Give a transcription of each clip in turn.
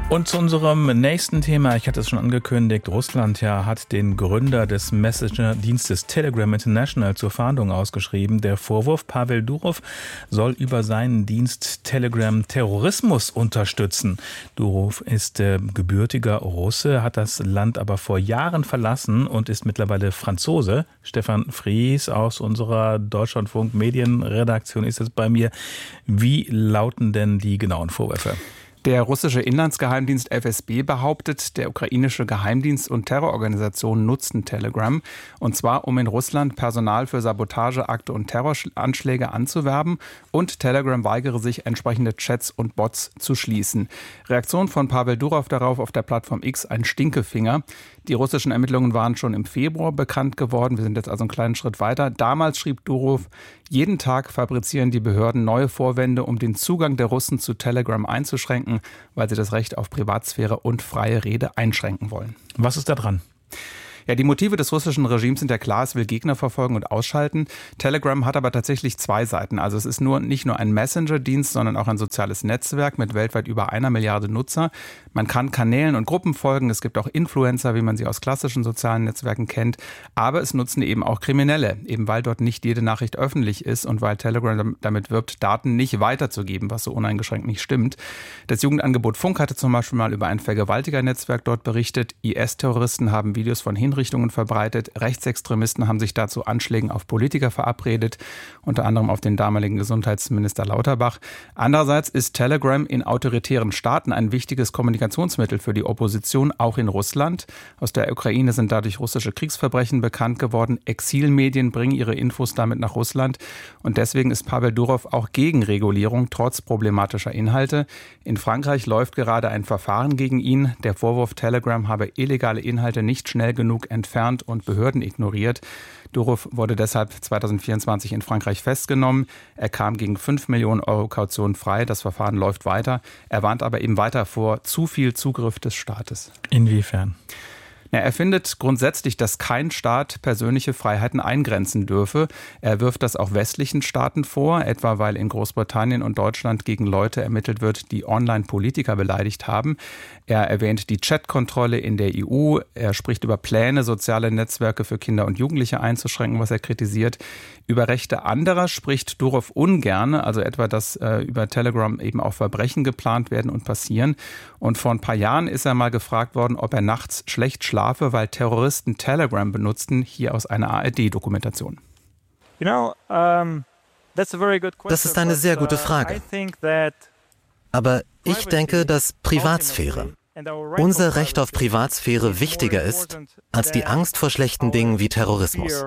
Und zu unserem nächsten Thema, ich hatte es schon angekündigt, Russland hat den Gründer des Messenger-Dienstes Telegram International zur Fahndung ausgeschrieben. Der Vorwurf, Pavel Durov soll über seinen Dienst Telegram Terrorismus unterstützen. Durov ist gebürtiger Russe, hat das Land aber vor Jahren verlassen und ist mittlerweile Franzose. Stefan Fries aus unserer Deutschlandfunk Medienredaktion ist jetzt bei mir. Wie lauten denn die genauen Vorwürfe? Der russische Inlandsgeheimdienst FSB behauptet, der ukrainische Geheimdienst und Terrororganisationen nutzten Telegram, und zwar um in Russland Personal für Sabotageakte und Terroranschläge anzuwerben, und Telegram weigere sich, entsprechende Chats und Bots zu schließen. Reaktion von Pavel Durov darauf auf der Plattform X: ein Stinkefinger. Die russischen Ermittlungen waren schon im Februar bekannt geworden. Wir sind jetzt also einen kleinen Schritt weiter. Damals schrieb Durov: jeden Tag fabrizieren die Behörden neue Vorwände, um den Zugang der Russen zu Telegram einzuschränken, weil sie das Recht auf Privatsphäre und freie Rede einschränken wollen. Was ist da dran? Ja, die Motive des russischen Regimes sind ja klar, es will Gegner verfolgen und ausschalten. Telegram hat aber tatsächlich zwei Seiten. Also es ist nicht nur ein Messenger-Dienst, sondern auch ein soziales Netzwerk mit weltweit über 1 Milliarde Nutzer. Man kann Kanälen und Gruppen folgen. Es gibt auch Influencer, wie man sie aus klassischen sozialen Netzwerken kennt. Aber es nutzen eben auch Kriminelle, eben weil dort nicht jede Nachricht öffentlich ist und weil Telegram damit wirbt, Daten nicht weiterzugeben, was so uneingeschränkt nicht stimmt. Das Jugendangebot Funk hatte zum Beispiel mal über ein Vergewaltigernetzwerk dort berichtet. IS-Terroristen haben Videos von Hinrichtungen verbreitet. Rechtsextremisten haben sich dazu Anschlägen auf Politiker verabredet, unter anderem auf den damaligen Gesundheitsminister Lauterbach. Andererseits ist Telegram in autoritären Staaten ein wichtiges Kommunikationsmittel für die Opposition, auch in Russland. Aus der Ukraine sind dadurch russische Kriegsverbrechen bekannt geworden. Exilmedien bringen ihre Infos damit nach Russland. Und deswegen ist Pavel Durov auch gegen Regulierung, trotz problematischer Inhalte. In Frankreich läuft gerade ein Verfahren gegen ihn. Der Vorwurf, Telegram habe illegale Inhalte nicht schnell genug entfernt und Behörden ignoriert. Durov wurde deshalb 2024 in Frankreich festgenommen. Er kam gegen 5 Millionen Euro Kaution frei. Das Verfahren läuft weiter. Er warnt aber eben weiter vor zu viel Zugriff des Staates. Inwiefern? Er findet grundsätzlich, dass kein Staat persönliche Freiheiten eingrenzen dürfe. Er wirft das auch westlichen Staaten vor, etwa weil in Großbritannien und Deutschland gegen Leute ermittelt wird, die Online-Politiker beleidigt haben. Er erwähnt die Chatkontrolle in der EU. Er spricht über Pläne, soziale Netzwerke für Kinder und Jugendliche einzuschränken, was er kritisiert. Über Rechte anderer spricht Durov ungern, also etwa, dass über Telegram eben auch Verbrechen geplant werden und passieren. Und vor ein paar Jahren ist er mal gefragt worden, ob er nachts schlecht schlafe, weil Terroristen Telegram benutzten, hier aus einer ARD-Dokumentation. Das ist eine sehr gute Frage. Aber ich denke, dass Privatsphäre, unser Recht auf Privatsphäre, wichtiger ist als die Angst vor schlechten Dingen wie Terrorismus.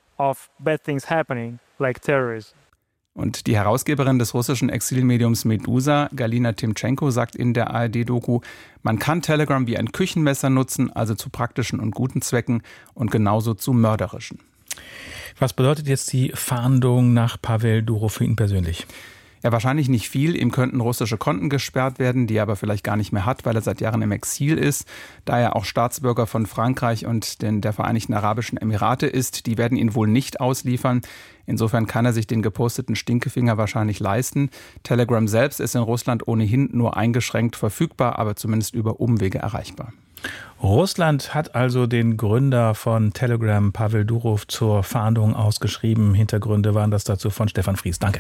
Und die Herausgeberin des russischen Exilmediums Medusa, Galina Timchenko, sagt in der ARD-Doku, man kann Telegram wie ein Küchenmesser nutzen, also zu praktischen und guten Zwecken und genauso zu mörderischen. Was bedeutet jetzt die Fahndung nach Pavel Durov für ihn persönlich? Ja, wahrscheinlich nicht viel. Ihm könnten russische Konten gesperrt werden, die er aber vielleicht gar nicht mehr hat, weil er seit Jahren im Exil ist. Da er auch Staatsbürger von Frankreich und der Vereinigten Arabischen Emirate ist, die werden ihn wohl nicht ausliefern. Insofern kann er sich den geposteten Stinkefinger wahrscheinlich leisten. Telegram selbst ist in Russland ohnehin nur eingeschränkt verfügbar, aber zumindest über Umwege erreichbar. Russland hat also den Gründer von Telegram, Pavel Durov, zur Fahndung ausgeschrieben. Hintergründe waren das dazu von Stefan Fries. Danke.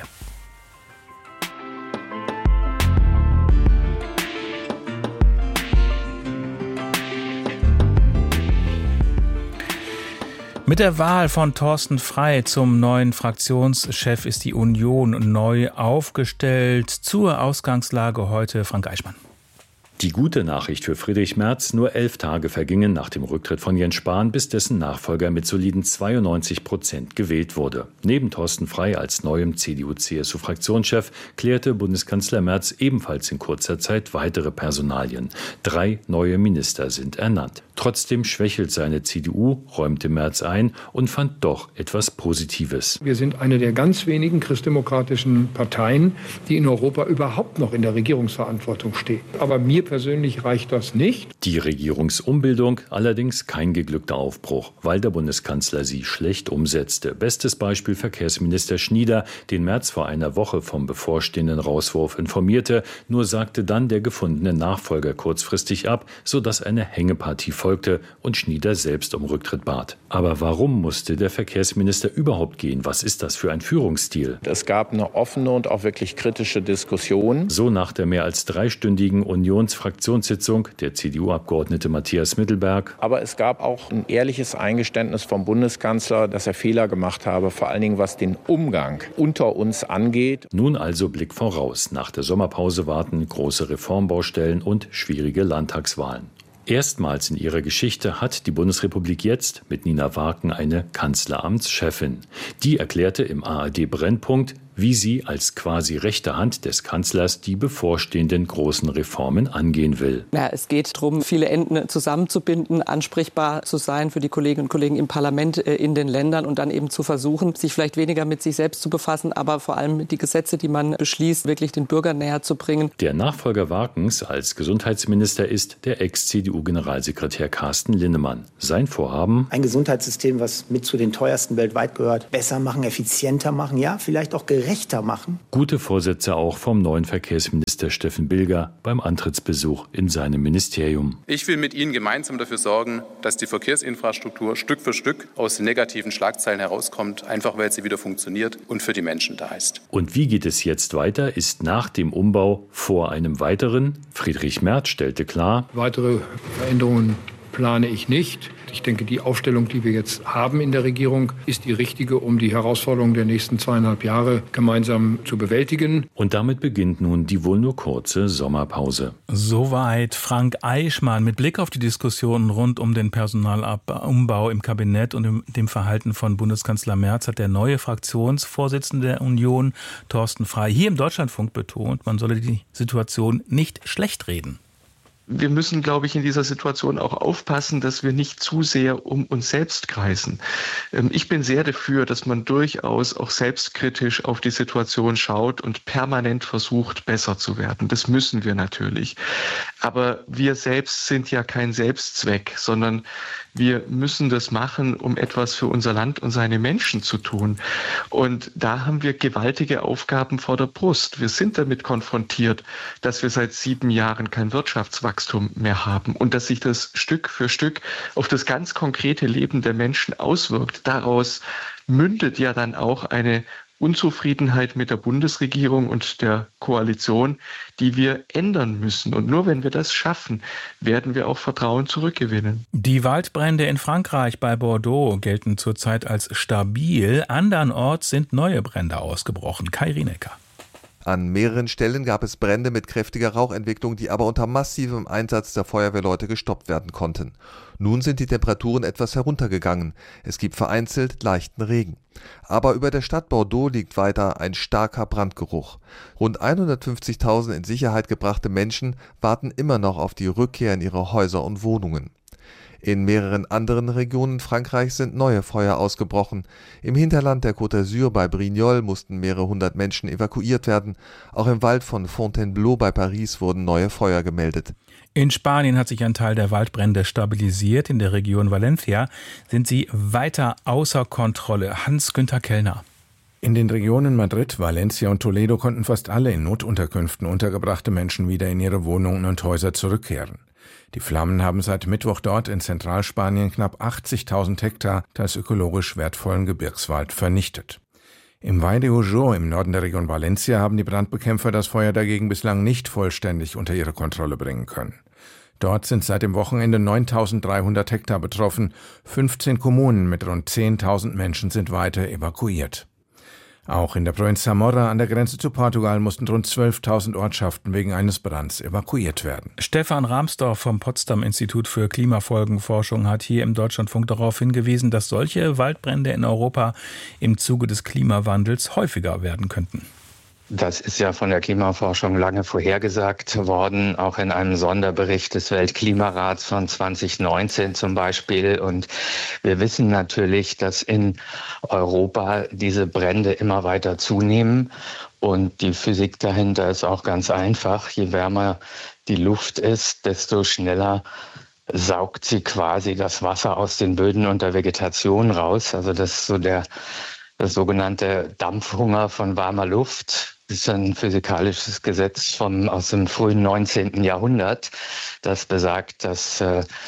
Mit der Wahl von Thorsten Frey zum neuen Fraktionschef ist die Union neu aufgestellt. Zur Ausgangslage heute Frank Eichmann. Die gute Nachricht für Friedrich Merz: nur 11 Tage vergingen nach dem Rücktritt von Jens Spahn, bis dessen Nachfolger mit soliden 92% gewählt wurde. Neben Thorsten Frey als neuem CDU-CSU-Fraktionschef klärte Bundeskanzler Merz ebenfalls in kurzer Zeit weitere Personalien. 3 neue Minister sind ernannt. Trotzdem schwächelt seine CDU, räumte Merz ein und fand doch etwas Positives. Wir sind eine der ganz wenigen christdemokratischen Parteien, die in Europa überhaupt noch in der Regierungsverantwortung steht. Aber mir persönlich reicht das nicht. Die Regierungsumbildung allerdings kein geglückter Aufbruch, weil der Bundeskanzler sie schlecht umsetzte. Bestes Beispiel Verkehrsminister Schnieder, den Merz vor einer Woche vom bevorstehenden Rauswurf informierte, nur sagte dann der gefundene Nachfolger kurzfristig ab, sodass eine Hängepartie folgte und Schnieder selbst um Rücktritt bat. Aber warum musste der Verkehrsminister überhaupt gehen? Was ist das für ein Führungsstil? Es gab eine offene und auch wirklich kritische Diskussion. So nach der mehr als 3-stündigen Unionsfraktionssitzung der CDU-Abgeordnete Matthias Mittelberg. Aber es gab auch ein ehrliches Eingeständnis vom Bundeskanzler, dass er Fehler gemacht habe, vor allen Dingen was den Umgang unter uns angeht. Nun also Blick voraus. Nach der Sommerpause warten große Reformbaustellen und schwierige Landtagswahlen. Erstmals in ihrer Geschichte hat die Bundesrepublik jetzt mit Nina Warken eine Kanzleramtschefin. Die erklärte im ARD-Brennpunkt, wie sie als quasi rechte Hand des Kanzlers die bevorstehenden großen Reformen angehen will. Ja, es geht darum, viele Enden zusammenzubinden, ansprechbar zu sein für die Kolleginnen und Kollegen im Parlament, in den Ländern und dann eben zu versuchen, sich vielleicht weniger mit sich selbst zu befassen, aber vor allem die Gesetze, die man beschließt, wirklich den Bürgern näher zu bringen. Der Nachfolger Warkens als Gesundheitsminister ist der Ex-CDU-Generalsekretär Carsten Linnemann. Sein Vorhaben? Ein Gesundheitssystem, was mit zu den teuersten weltweit gehört, besser machen, effizienter machen, ja, vielleicht auch gerechter machen. Gute Vorsätze auch vom neuen Verkehrsminister Steffen Bilger beim Antrittsbesuch in seinem Ministerium. Ich will mit Ihnen gemeinsam dafür sorgen, dass die Verkehrsinfrastruktur Stück für Stück aus den negativen Schlagzeilen herauskommt, einfach weil sie wieder funktioniert und für die Menschen da ist. Und wie geht es jetzt weiter? Ist nach dem Umbau vor einem weiteren? Friedrich Merz stellte klar: Weitere Veränderungen plane ich nicht. Ich denke, die Aufstellung, die wir jetzt haben in der Regierung, ist die richtige, um die Herausforderungen der nächsten 2,5 Jahre gemeinsam zu bewältigen. Und damit beginnt nun die wohl nur kurze Sommerpause. Soweit Frank Eichmann mit Blick auf die Diskussionen rund um den Personalumbau im Kabinett und dem Verhalten von Bundeskanzler Merz hat der neue Fraktionsvorsitzende der Union, Thorsten Frey, hier im Deutschlandfunk betont, man solle die Situation nicht schlecht reden. Wir müssen, glaube ich, in dieser Situation auch aufpassen, dass wir nicht zu sehr um uns selbst kreisen. Ich bin sehr dafür, dass man durchaus auch selbstkritisch auf die Situation schaut und permanent versucht, besser zu werden. Das müssen wir natürlich. Aber wir selbst sind ja kein Selbstzweck, sondern wir müssen das machen, um etwas für unser Land und seine Menschen zu tun. Und da haben wir gewaltige Aufgaben vor der Brust. Wir sind damit konfrontiert, dass wir seit 7 Jahren kein Wirtschaftswachstum mehr haben und dass sich das Stück für Stück auf das ganz konkrete Leben der Menschen auswirkt. Daraus mündet ja dann auch eine Unzufriedenheit mit der Bundesregierung und der Koalition, die wir ändern müssen. Und nur wenn wir das schaffen, werden wir auch Vertrauen zurückgewinnen. Die Waldbrände in Frankreich bei Bordeaux gelten zurzeit als stabil. Andernorts sind neue Brände ausgebrochen. Kai Rienecker. An mehreren Stellen gab es Brände mit kräftiger Rauchentwicklung, die aber unter massivem Einsatz der Feuerwehrleute gestoppt werden konnten. Nun sind die Temperaturen etwas heruntergegangen. Es gibt vereinzelt leichten Regen. Aber über der Stadt Bordeaux liegt weiter ein starker Brandgeruch. Rund 150.000 in Sicherheit gebrachte Menschen warten immer noch auf die Rückkehr in ihre Häuser und Wohnungen. In mehreren anderen Regionen Frankreichs sind neue Feuer ausgebrochen. Im Hinterland der Côte d'Azur bei Brignoles mussten mehrere hundert Menschen evakuiert werden. Auch im Wald von Fontainebleau bei Paris wurden neue Feuer gemeldet. In Spanien hat sich ein Teil der Waldbrände stabilisiert. In der Region Valencia sind sie weiter außer Kontrolle. Hans-Günther Kellner. In den Regionen Madrid, Valencia und Toledo konnten fast alle in Notunterkünften untergebrachte Menschen wieder in ihre Wohnungen und Häuser zurückkehren. Die Flammen haben seit Mittwoch dort in Zentralspanien knapp 80.000 Hektar teils ökologisch wertvollen Gebirgswald vernichtet. Im Valle de Ujo im Norden der Region Valencia haben die Brandbekämpfer das Feuer dagegen bislang nicht vollständig unter ihre Kontrolle bringen können. Dort sind seit dem Wochenende 9.300 Hektar betroffen. 15 Kommunen mit rund 10.000 Menschen sind weiter evakuiert. Auch in der Provinz Zamora an der Grenze zu Portugal mussten rund 12.000 Ortschaften wegen eines Brands evakuiert werden. Stefan Rahmsdorf vom Potsdam-Institut für Klimafolgenforschung hat hier im Deutschlandfunk darauf hingewiesen, dass solche Waldbrände in Europa im Zuge des Klimawandels häufiger werden könnten. Das ist ja von der Klimaforschung lange vorhergesagt worden, auch in einem Sonderbericht des Weltklimarats von 2019 zum Beispiel. Und wir wissen natürlich, dass in Europa diese Brände immer weiter zunehmen. Und die Physik dahinter ist auch ganz einfach. Je wärmer die Luft ist, desto schneller saugt sie quasi das Wasser aus den Böden und der Vegetation raus. Also das ist so das sogenannte Dampfhunger von warmer Luft. Das ist ein physikalisches Gesetz aus dem frühen 19. Jahrhundert, das besagt, dass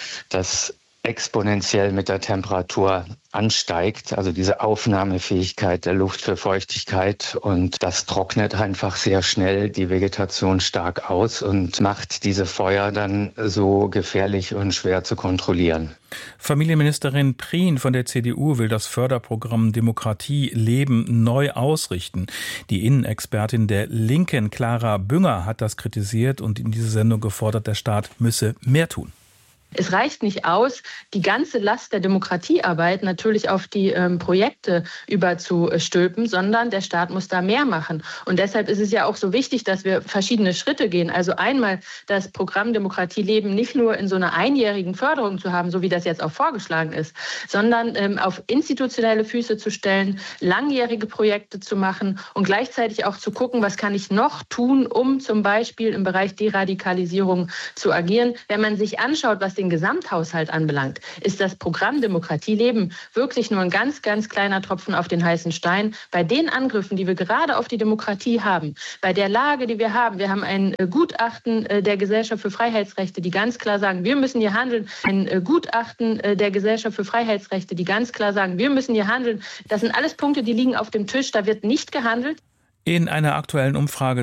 das exponentiell mit der Temperatur ansteigt, also diese Aufnahmefähigkeit der Luft für Feuchtigkeit, und das trocknet einfach sehr schnell die Vegetation stark aus und macht diese Feuer dann so gefährlich und schwer zu kontrollieren. Familienministerin Prien von der CDU will das Förderprogramm Demokratie leben neu ausrichten. Die Innenexpertin der Linken, Clara Bünger, hat das kritisiert und in dieser Sendung gefordert, der Staat müsse mehr tun. Es reicht nicht aus, die ganze Last der Demokratiearbeit natürlich auf die Projekte überzustülpen, sondern der Staat muss da mehr machen. Und deshalb ist es ja auch so wichtig, dass wir verschiedene Schritte gehen. Also einmal das Programm Demokratie leben nicht nur in so einer einjährigen Förderung zu haben, so wie das jetzt auch vorgeschlagen ist, sondern auf institutionelle Füße zu stellen, langjährige Projekte zu machen und gleichzeitig auch zu gucken, was kann ich noch tun, um zum Beispiel im Bereich Deradikalisierung zu agieren. Wenn man sich anschaut, was den Gesamthaushalt anbelangt, ist das Programm Demokratie leben wirklich nur ein ganz, ganz kleiner Tropfen auf den heißen Stein. Bei den Angriffen, die wir gerade auf die Demokratie haben, bei der Lage, die wir haben ein Gutachten der Gesellschaft für Freiheitsrechte, die ganz klar sagen, wir müssen hier handeln. Ein Gutachten der Gesellschaft für Freiheitsrechte, die ganz klar sagen, wir müssen hier handeln. Das sind alles Punkte, die liegen auf dem Tisch, da wird nicht gehandelt. In einer aktuellen Umfrage